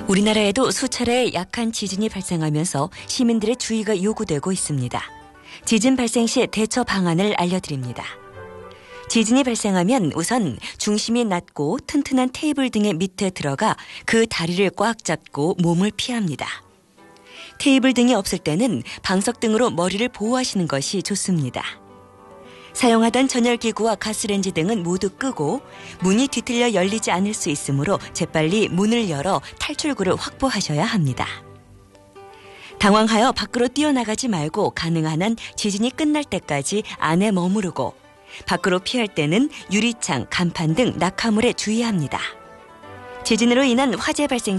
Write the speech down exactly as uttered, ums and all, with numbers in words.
우리나라에도 수차례 약한 지진이 발생하면서 시민들의 주의가 요구되고 있습니다. 지진 발생 시 대처 방안을 알려드립니다. 지진이 발생하면 우선 중심이 낮고 튼튼한 테이블 등의 밑에 들어가 그 다리를 꽉 잡고 몸을 피합니다. 테이블 등이 없을 때는 방석 등으로 머리를 보호하시는 것이 좋습니다. 사용하던 전열기구와 가스레인지 등은 모두 끄고 문이 뒤틀려 열리지 않을 수 있으므로 재빨리 문을 열어 탈출구를 확보하셔야 합니다. 당황하여 밖으로 뛰어나가지 말고 가능한 한 지진이 끝날 때까지 안에 머무르고 밖으로 피할 때는 유리창, 간판 등 낙하물에 주의합니다. 지진으로 인한 화재 발생